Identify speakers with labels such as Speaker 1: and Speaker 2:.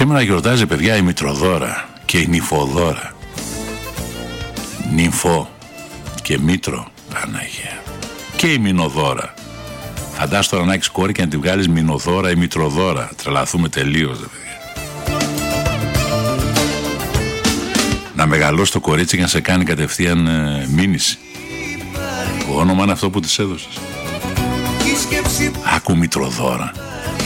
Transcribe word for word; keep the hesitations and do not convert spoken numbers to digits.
Speaker 1: Σήμερα γιορτάζει, παιδιά, η Μητροδόρα και η Νυφοδόρα. Νυμφό και Μήτρο, Παναγία. Και η Μηνοδόρα. Φαντάσου τώρα να έχεις κόρη και να τη βγάλεις Μηνοδόρα ή Μητροδόρα. Τρελαθούμε τελείως, δε παιδιά. Να μεγαλώσει το κορίτσι και να σε κάνει κατευθείαν ε, μήνυση. Το όνομα είναι αυτό που της έδωσες. Άκου Μητροδόρα.